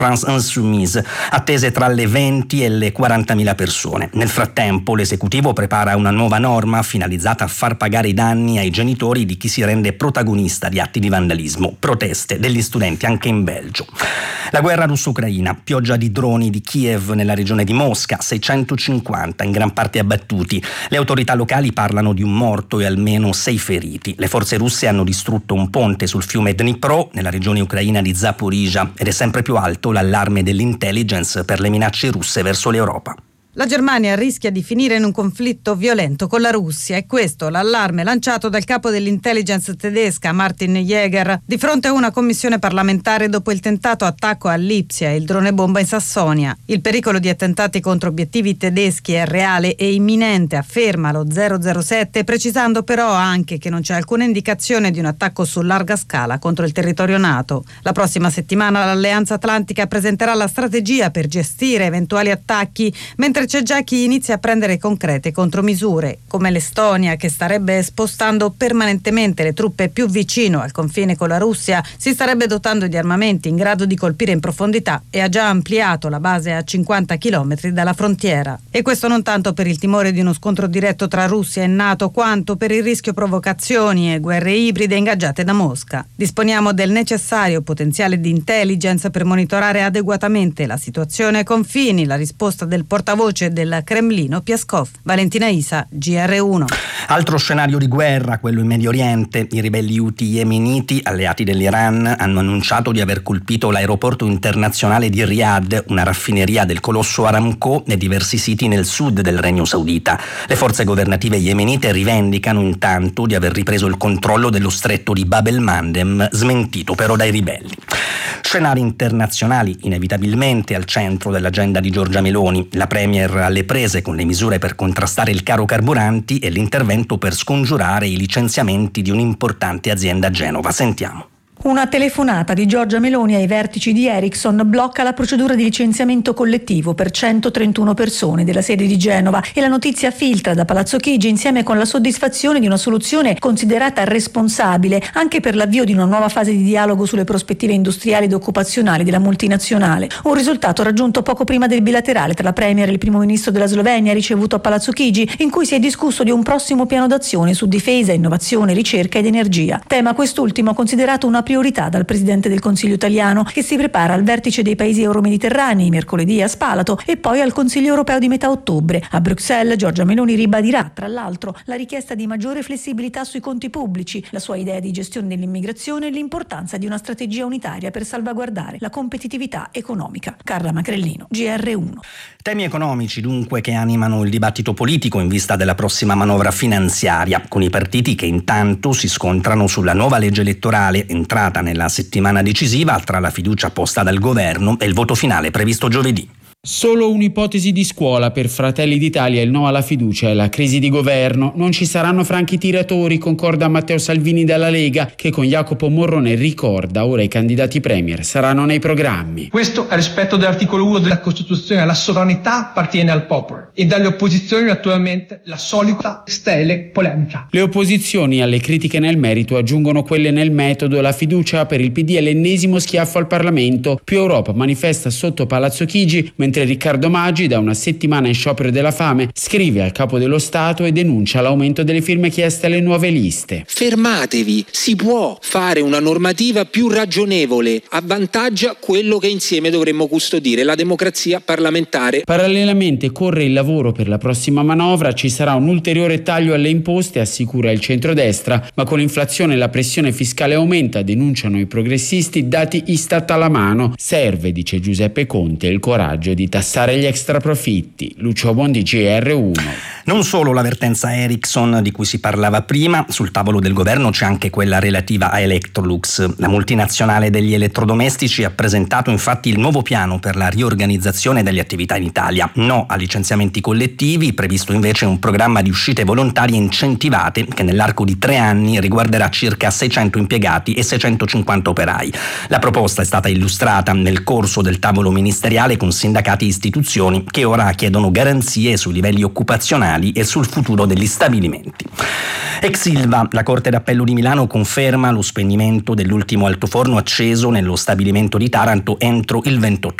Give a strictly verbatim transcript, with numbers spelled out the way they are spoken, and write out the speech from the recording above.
Prince-Insoumise, attese tra le venti e le quarantamila persone. Nel frattempo l'esecutivo prepara una nuova norma finalizzata a far pagare i danni ai genitori di chi si rende protagonista di atti di vandalismo, proteste degli studenti anche in Belgio. La guerra russo-ucraina, pioggia di droni di Kiev nella regione di Mosca, seicentocinquanta in gran parte abbattuti. Le autorità locali parlano di un morto e almeno sei feriti. Le forze russe hanno distrutto un ponte sul fiume Dnipro nella regione ucraina di Zaporizhzhia ed è sempre più alto l'allarme dell'intelligence per le minacce russe verso l'Europa. La Germania rischia di finire in un conflitto violento con la Russia e questo l'allarme lanciato dal capo dell'intelligence tedesca Martin Jäger di fronte a una commissione parlamentare dopo il tentato attacco a Lipsia e il drone bomba in Sassonia. Il pericolo di attentati contro obiettivi tedeschi è reale e imminente, afferma lo zero zero sette, precisando però anche che non c'è alcuna indicazione di un attacco su larga scala contro il territorio NATO. La prossima settimana l'Alleanza Atlantica presenterà la strategia per gestire eventuali attacchi, mentre c'è già chi inizia a prendere concrete contromisure, come l'Estonia, che starebbe spostando permanentemente le truppe più vicino al confine con la Russia, si starebbe dotando di armamenti in grado di colpire in profondità e ha già ampliato la base a cinquanta chilometri dalla frontiera. E questo non tanto per il timore di uno scontro diretto tra Russia e NATO, quanto per il rischio provocazioni e guerre ibride ingaggiate da Mosca. Disponiamo del necessario potenziale di intelligence per monitorare adeguatamente la situazione ai confini, la risposta del portavoce del Cremlino Peskov. Valentina Isa, G R uno. Altro scenario di guerra, quello in Medio Oriente. I ribelli Houthi yemeniti, alleati dell'Iran, hanno annunciato di aver colpito l'aeroporto internazionale di Riyadh, una raffineria del colosso Aramco e diversi siti nel sud del Regno Saudita. Le forze governative yemenite rivendicano intanto di aver ripreso il controllo dello stretto di Bab el-Mandeb, smentito però dai ribelli. Scenari internazionali inevitabilmente al centro dell'agenda di Giorgia Meloni. La premier alle prese con le misure per contrastare il caro carburanti e l'intervento per scongiurare i licenziamenti di un'importante azienda a Genova. Sentiamo. Una telefonata di Giorgia Meloni ai vertici di Ericsson blocca la procedura di licenziamento collettivo per centotrentuno persone della sede di Genova e la notizia filtra da Palazzo Chigi insieme con la soddisfazione di una soluzione considerata responsabile anche per l'avvio di una nuova fase di dialogo sulle prospettive industriali ed occupazionali della multinazionale. Un risultato raggiunto poco prima del bilaterale tra la Premier e il primo ministro della Slovenia ricevuto a Palazzo Chigi, in cui si è discusso di un prossimo piano d'azione su difesa, innovazione, ricerca ed energia. Tema quest'ultimo considerato una priorità dal Presidente del Consiglio italiano, che si prepara al vertice dei paesi euromediterranei mercoledì a Spalato e poi al Consiglio europeo di metà ottobre. A Bruxelles Giorgia Meloni ribadirà, tra l'altro, la richiesta di maggiore flessibilità sui conti pubblici, la sua idea di gestione dell'immigrazione e l'importanza di una strategia unitaria per salvaguardare la competitività economica. Carla Macrellino, G R uno. Temi economici dunque che animano il dibattito politico in vista della prossima manovra finanziaria, con i partiti che intanto si scontrano sulla nuova legge elettorale entrata nella settimana decisiva tra la fiducia posta dal governo e il voto finale previsto giovedì. Solo un'ipotesi di scuola per Fratelli d'Italia, il no alla fiducia e la crisi di governo. Non ci saranno franchi tiratori, concorda Matteo Salvini dalla Lega, che con Jacopo Morrone ricorda ora i candidati premier saranno nei programmi. Questo a rispetto dell'articolo uno della Costituzione, la sovranità appartiene al popolo e dalle opposizioni naturalmente la solita stele polemica. Le opposizioni alle critiche nel merito aggiungono quelle nel metodo. La fiducia per il P D è l'ennesimo schiaffo al Parlamento. Più Europa manifesta sotto Palazzo Chigi, mentre Riccardo Maggi, da una settimana in sciopero della fame, scrive al capo dello Stato e denuncia l'aumento delle firme chieste alle nuove liste. Fermatevi, si può fare una normativa più ragionevole, avvantaggia quello che insieme dovremmo custodire, la democrazia parlamentare. Parallelamente corre il lavoro per la prossima manovra, ci sarà un ulteriore taglio alle imposte, assicura il centrodestra, ma con l'inflazione la pressione fiscale aumenta, denunciano i progressisti, dati Istat alla mano. Serve, dice Giuseppe Conte, il coraggio di di tassare gli extraprofitti. Lucio Bondi, G R uno. Non solo l'avvertenza Ericsson di cui si parlava prima, sul tavolo del governo c'è anche quella relativa a Electrolux. La multinazionale degli elettrodomestici ha presentato infatti il nuovo piano per la riorganizzazione delle attività in Italia. No a licenziamenti collettivi, previsto invece un programma di uscite volontarie incentivate che nell'arco di tre anni riguarderà circa seicento impiegati e seicentocinquanta operai. La proposta è stata illustrata nel corso del tavolo ministeriale con sindacati sindacati e istituzioni che ora chiedono garanzie sui livelli occupazionali e sul futuro degli stabilimenti. Ex Ilva, la Corte d'Appello di Milano conferma lo spegnimento dell'ultimo altoforno acceso nello stabilimento di Taranto entro il ventotto